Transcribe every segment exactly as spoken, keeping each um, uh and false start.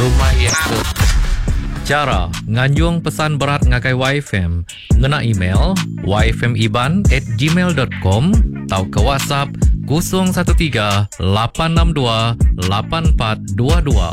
rumah yang ke. Cara nganjung pesan berat ngakai Y F M, ngena email y f m iban at gmail dot com atau ke WhatsApp kosong satu tiga lapan enam dua lapan empat dua dua.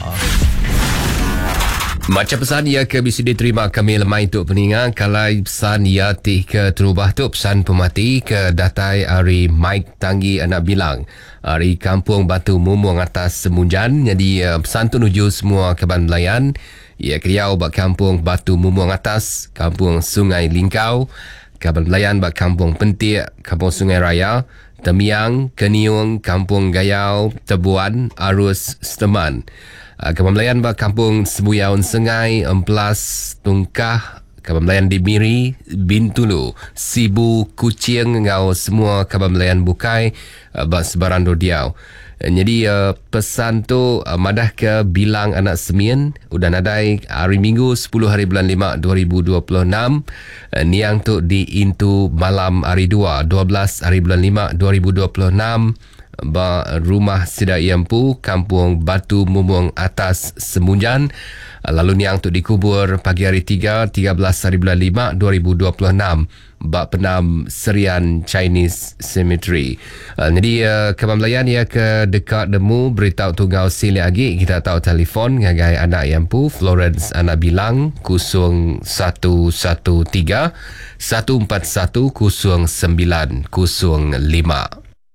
Macam pesan ia ke bisa diterima kami lemai untuk peningat kalau pesan ia tih ke terubah tu pesan pemati ke datai hari Mike Tanggi anak bilang hari Kampung Batu Mumuang atas Semunjan. Jadi uh, pesan tu nuju semua Kaban Melayan. Ia keriau bak Kampung Batu Mumuang atas, Kampung Sungai Lingkau, Kaban Melayan bak Kampung Pentik, Kampung Sungai Raya, Temiang, Keniung, Kampung Gayau, Tebuan, Arus, Seteman. Kaban Melayan bak Kampung Sembuyaun Sengai, Emplas, Tungkah, Kaban Melayan di Miri, Bintulu, Sibu, Kucing, ngau semua Kaban Melayan Bukai, bak sebaran Dodiau. Jadi uh, pesan tu uh, madah ke bilang anak semien udah nadai hari Minggu sepuluh hari bulan lima dua ribu dua puluh enam, uh, niang tu di Intu malam hari dua dua belas hari bulan lima dua ribu dua puluh enam ba rumah Sidak Yempu Kampung Batu Mumuang atas Semunjan. uh, lalu niang tu dikubur pagi hari tiga tiga belas hari bulan lima dua ribu dua puluh enam bak penam Serian Chinese Cemetery. Uh, jadi uh, Kaban Melayan ia ke dekat demu beritahu tunggal sili lagi kita tahu telefon ngagai anak Yempu Florence anak bilang kosong satu satu tiga satu empat satu kosong sembilan kosong lima.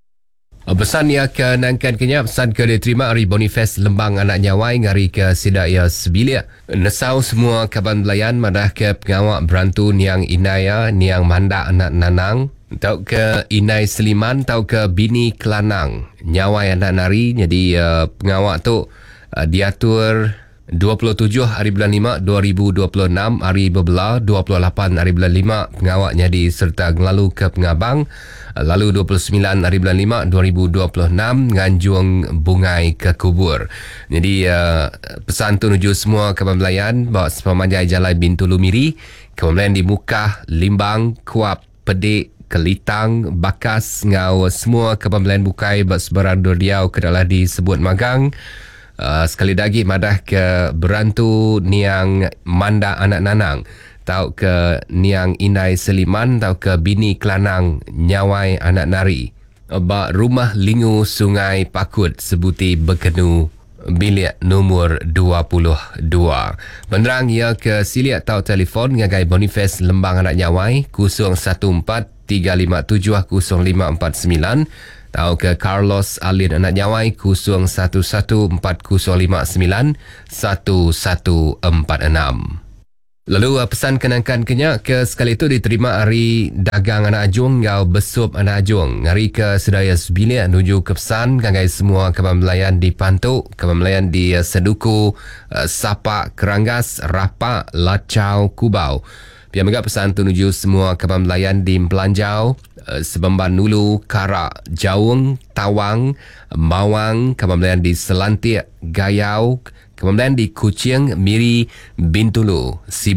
Pesan ia ke nangkan kenya pesan ke diterima hari Boniface Lembang anak nyawai ngari ke Sidaya Sebilia. Nesau semua Kaban Melayan madah ke pengawak berantu niang Inaya niang Manda anak Nanang tau ke Inai Seliman tau ke Bini Kelanang nyawai anak nari. Jadi uh, pengawak tu uh, diatur dua puluh tujuh hari bulan lima dua ribu dua puluh enam hari berbelah dua puluh lapan hari bulan lima pengawaknya diserta ngelalu ke Pengabang. Lalu dua puluh sembilan hari bulan lima dua ribu dua puluh enam nganjung bungai ke kubur. Jadi uh, pesan tu nuju semua Kaban Melayan bawa sepamanjai jalan Bintulu Miri, Kaban Melayan di Mukah, Limbang, Kuap, Pedik, Kelitang, Bakas, ngau semua Kaban Melayan bukai bak sebarang Dodiau kedalah disebut magang. Uh, sekali lagi madah ke berantu niang Manda anak Nanang tau ke niang Inai Seliman tau ke Bini Kelanang nyawai anak nari bak rumah Lingu Sungai Pakut sebuti Bekenu bilik nombor dua puluh dua. Penerang ia ke siliat tau telefon ngagai Boniface Lembang anak nyawai kosong satu empat tiga lima tujuh kosong lima empat sembilan tau ke Carlos Alin anak nyawai kosong satu satu empat kosong lima sembilan satu satu empat enam. Lalu pesan kenangkan kenyak ke sekali itu diterima hari dagang anak Ajung ngau besup anak Ajung ngari ke Sedaya Sebilik nuju ke pesan ngagai semua Kaban Melayan di Pantuk, Kaban Melayan di Seduku, Sapak, Keranggas, Rapak, Lacau, Kubau. Pihak megak pesan tu nuju semua Kaban Melayan di Pelanjau, Sebemban Nulu, Karak, Jawung, Tawang, Mawang, Kaban Melayan di Selantik, Gayau, Kaban Melayan di Kuching, Miri, Bintulu, Sibu